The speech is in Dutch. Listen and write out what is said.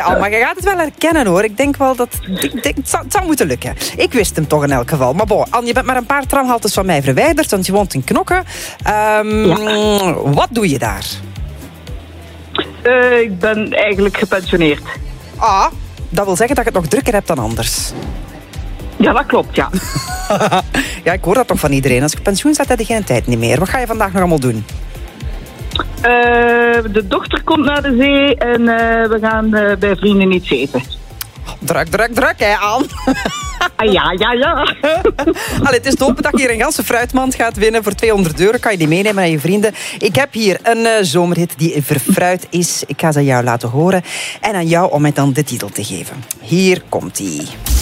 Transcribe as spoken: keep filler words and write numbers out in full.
Al, maar je gaat het wel herkennen, hoor. Ik denk wel dat... Ik denk, het, zou, het zou moeten lukken. Ik wist hem toch in elk geval. Maar bon, Anne, je bent maar een paar tramhaltes van mij verwijderd, want je woont in Knokke. Um, ja. Wat doe je daar? Uh, ik ben eigenlijk gepensioneerd. Ah, dat wil zeggen dat je het nog drukker hebt dan anders. Ja, dat klopt, ja. Ja, ik hoor dat toch van iedereen. Als je pensioen zet, heb je geen tijd niet meer. Wat ga je vandaag nog allemaal doen? Uh, de dochter komt naar de zee en uh, we gaan uh, bij vrienden iets eten. Druk, druk, druk, hè, Anne. Ah, ja, ja, ja. Allee, het is te hopen dat je hier een ganse fruitmand gaat winnen. Voor tweehonderd euro kan je die meenemen aan je vrienden. Ik heb hier een uh, zomerhit die verfruit is. Ik ga ze aan jou laten horen. En aan jou om mij dan de titel te geven. Hier komt-ie.